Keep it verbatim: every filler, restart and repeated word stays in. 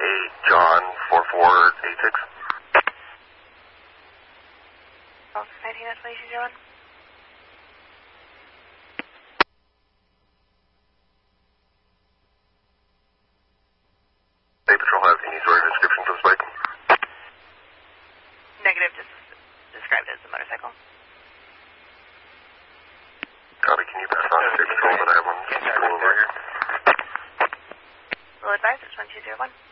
eight, John, four four eight six. Also nineteen, that's what you doing? State Patrol have any sort of description for this bike? Negative, just described as a motorcycle. Copy, can you pass on to State Patrol that I have one over here? We'll advise it's one two zero one.